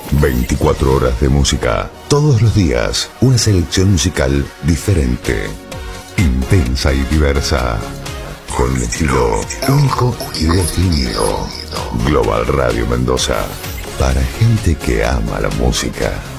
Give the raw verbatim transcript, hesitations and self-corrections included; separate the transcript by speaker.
Speaker 1: veinticuatro horas de música, todos los días, una selección musical diferente, intensa y diversa, con un estilo único y definido. Global Radio Mendoza, para gente que ama la música.